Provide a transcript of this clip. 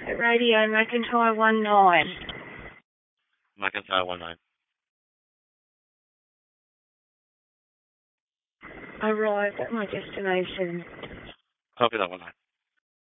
Radio McIntyre 19. McIntyre 19. Arrived at my destination. Copy that 19.